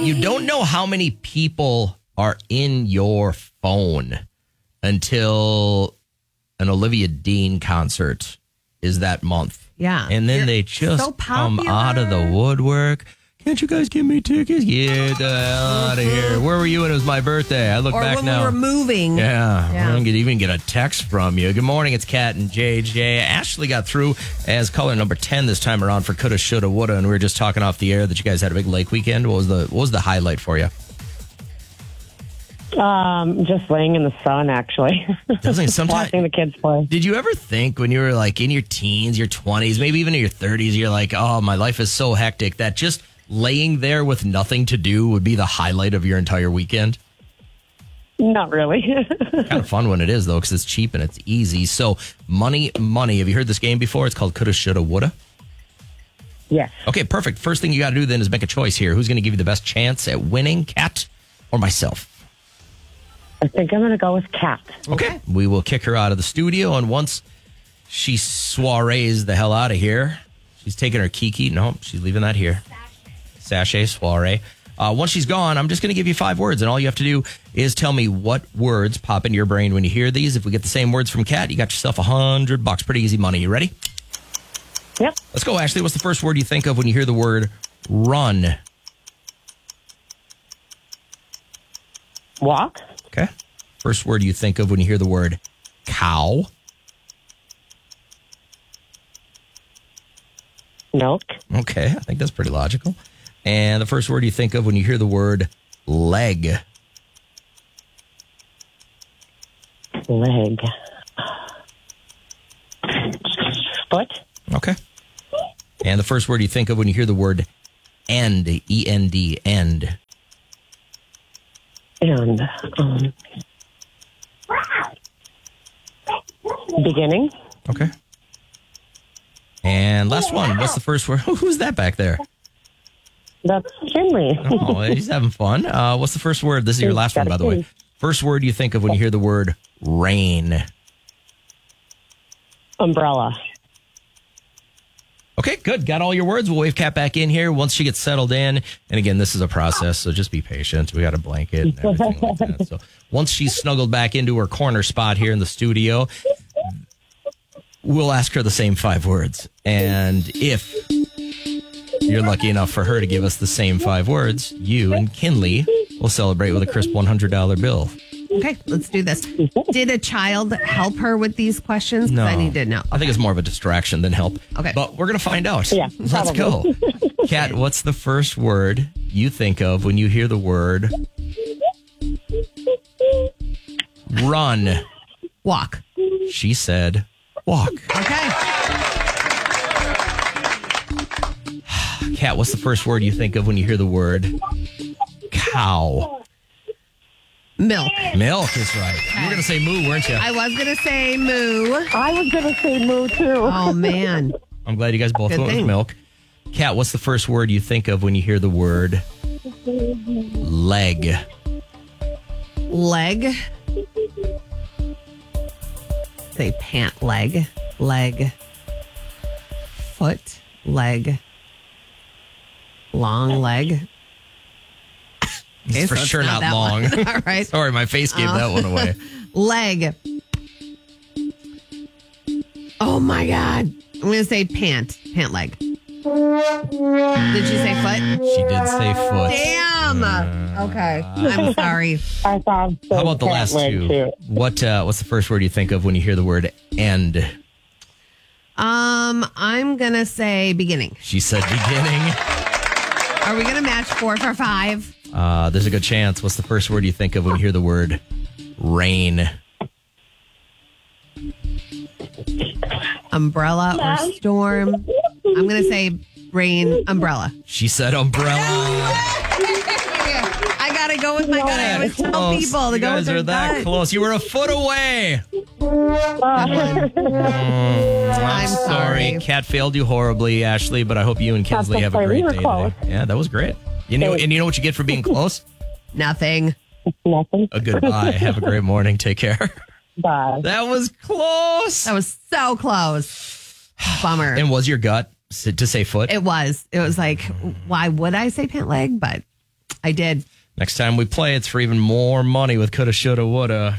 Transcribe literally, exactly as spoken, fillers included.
you don't know how many people are in your phone until an Olivia Dean concert is that month. Yeah. And then You're they just so come out of the woodwork. Can't you guys give me tickets? Get the hell out of here. Where were you when it was my birthday? I look or back when now. we were moving. Yeah, Yeah. I don't get, even get a text from you. Good morning, it's Kat and J J. Ashley got through as caller number ten this time around for Coulda, Shoulda, Woulda, and we were just talking off the air that you guys had a big lake weekend. What was the What was the highlight for you? Um, just laying in the sun, actually. Doesn't sometimes watching the kids play. Did you ever think when you were like in your teens, your twenties, maybe even in your thirties, you're like, oh, my life is so hectic that just laying there with nothing to do would be the highlight of your entire weekend? Not really. Kind of fun when it is, though, because it's cheap and it's easy. So, money, money. Have you heard this game before? It's called Coulda, Shoulda, Woulda. Yes. Okay, perfect. First thing you got to do then is make a choice here. Who's going to give you the best chance at winning, Kat or myself? I think I'm going to go with Kat. Okay. We will kick her out of the studio, and once she soirees the hell out of here, she's taking her kiki. No, she's leaving that here. Sachet, soiree. Uh, once she's gone, I'm just going to give you five words, and all you have to do is tell me what words pop into your brain when you hear these. If we get the same words from Kat, you got yourself a hundred bucks. Pretty easy money. You ready? Yep. Let's go, Ashley. What's the first word you think of when you hear the word run? Walk. Okay. First word you think of when you hear the word cow? Milk. Okay, I think that's pretty logical. And the first word you think of when you hear the word leg? Leg. Foot. Okay. And the first word you think of when you hear the word end, E N D, end? And um, beginning. Okay. And last one. What's the first word? Who's that back there? That's Kinley. Oh, he's having fun. Uh, what's the first word? This is your last one, by the way. First word you think of when you hear the word rain? Umbrella. Okay, good. Got all your words. We'll wave Kat back in here once she gets settled in. And again, this is a process, so just be patient. We got a blanket and everything like that. So once she's snuggled back into her corner spot here in the studio, we'll ask her the same five words. And if you're lucky enough for her to give us the same five words, you and Kinley will celebrate with a crisp one hundred dollars bill. Okay, let's do this. Did a child help her with these questions? No. I need to know. I think it's more of a distraction than help. Okay. But we're going to find out. Yeah, Let's go. Kat, what's the first word you think of when you hear the word run? Walk. She said walk. Okay. Kat, what's the first word you think of when you hear the word cow? Milk. Milk is right. You were going to say moo, weren't you? I was going to say moo. I was going to say moo, too. Oh, man. I'm glad you guys both Good went with thing. milk. Kat, what's the first word you think of when you hear the word leg? Leg. Say pant leg. Leg. Foot. Leg. Long leg. It's Okay, for so it's sure not, that long. one. All right. Sorry, my face gave Uh, that one away. Leg. Oh my God. I'm going to say pant. Pant leg. Did you say foot? She did say foot. Damn. Okay. I'm sorry. I thought so. How about the Cat last leg, two? too. What uh, What's the first word you think of when you hear the word end? Um, I'm going to say beginning. She said beginning. Are we going to match four for five? Uh, there's a good chance. What's the first word you think of when you hear the word rain? Umbrella or storm? I'm going to say rain, umbrella. She said umbrella. I got to go with my gut. I always tell Close. people to You go guys with their are that gut. close. You were a foot away. I'm I'm sorry. sorry. Kat failed you horribly, Ashley, but I hope you and Kinsley have a okay. great We were day close. today. Yeah, that was great. You know, and you know what you get for being close? Nothing. Nothing. A goodbye. Have a great morning. Take care. Bye. That was close. That was so close. Bummer. And was your gut to say foot? It was. It was like, why would I say pant leg? But I did. Next time we play, it's for even more money with coulda, shoulda, woulda.